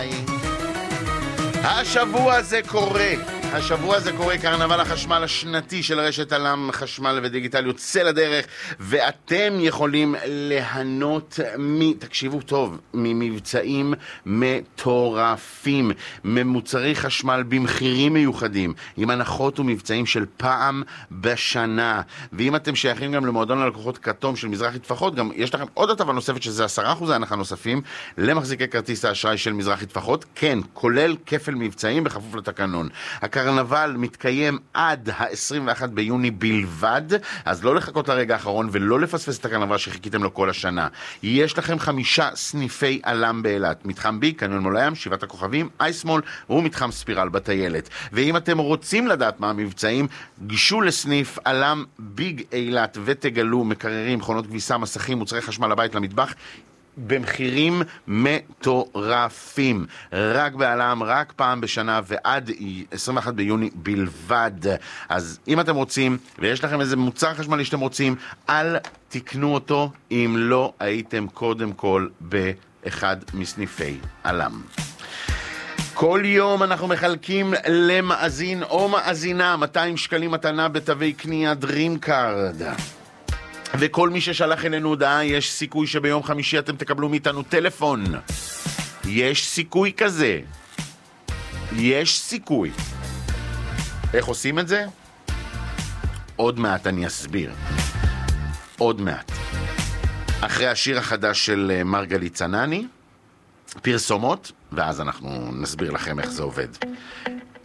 השבוע זה קורה, קרנבל החשמל השנתי של רשת אלם חשמל ודיגיטל יוצא לדרך, ואתם יכולים ליהנות תקשיבו טוב, ממבצעים מטורפים, ממוצרי חשמל במחירים מיוחדים, עם הנחות ומבצעים של פעם בשנה. ואם אתם שייכים גם למועדון הלקוחות כתום של מזרחי טפחות, גם יש לכם עוד הטבה נוספת שזה 10% הנחה נוספים למחזיקי כרטיס האשראי של מזרחי טפחות, כן, כולל כפל מבצעים בכפוף לתקנון. הקרנבל מתקיים עד ה-21 ביוני בלבד, אז לא לחכות לרגע האחרון ולא לפספס את הקרנבל שחיכיתם לו כל השנה. יש לכם 5 סניפי אלם באילת, מתחם ביג, קניון מול הים, 7 הכוכבים, אייסמול ומתחם ספירל בטיילת. ואם אתם רוצים לדעת מה המבצעים, גשו לסניף אלם ביג אילת ותגלו מקררים, מכונות כביסה, מסכים, מוצרי חשמל לבית, למטבח, במחירים מטורפים, רק בעלם, רק פעם בשנה ועד 21 ביוני בלבד. אז אם אתם רוצים ויש לכם איזה מוצר חשמלי שאתם רוצים, אל תקנו אותו אם לא הייתם קודם כל באחד מסניפי אלם. כל יום אנחנו מחלקים למאזין או מאזינה 200 שקלים מתנה בתווי קנייה דרים קארד, וכל מי ששלח אלינו הודעה, יש סיכוי שביום חמישי אתם תקבלו מאיתנו טלפון. יש סיכוי כזה. יש סיכוי. איך עושים את זה? עוד מעט אני אסביר. עוד מעט. אחרי השיר החדש של מרגלית צנני, פרסומות, ואז אנחנו נסביר לכם איך זה עובד.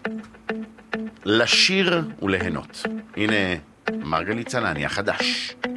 לשיר וליהנות. הנה מרגלית צנני החדש.